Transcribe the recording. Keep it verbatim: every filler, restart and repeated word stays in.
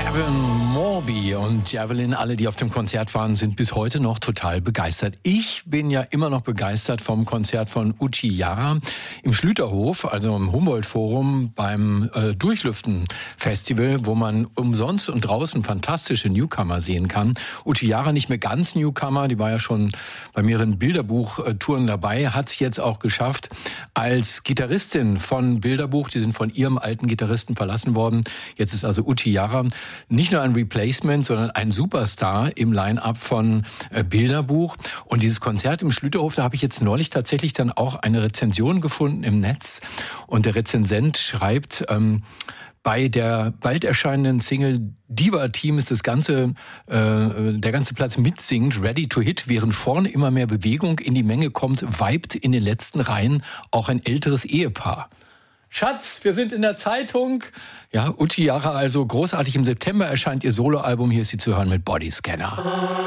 Gavin Morby und Javelin, alle, die auf dem Konzert waren, sind bis heute noch total begeistert. Ich bin ja immer noch begeistert vom Konzert von Uchi Jara im Schlüterhof, also im Humboldt-Forum beim äh, Durchlüften-Festival, wo man umsonst und draußen fantastische Newcomer sehen kann. Uchi Jara nicht mehr ganz Newcomer, die war ja schon bei mehreren Bilderbuch-Touren dabei, hat es jetzt auch geschafft als Gitarristin von Bilderbuch. Die sind von ihrem alten Gitarristen verlassen worden. Jetzt ist also Uchi Jara nicht nur ein Replacement, sondern ein Superstar im Line-Up von äh, Bilderbuch. Und dieses Konzert im Schlüterhof, da habe ich jetzt neulich tatsächlich dann auch eine Rezension gefunden im Netz. Und der Rezensent schreibt, ähm, bei der bald erscheinenden Single Diva Team ist das ganze, äh, der ganze Platz mitsingt, ready to hit, während vorne immer mehr Bewegung in die Menge kommt, vibet in den letzten Reihen auch ein älteres Ehepaar. Schatz, wir sind in der Zeitung. Ja, Uchi Jara also großartig. Im September erscheint ihr Soloalbum. Hier ist sie zu hören mit Bodyscanner.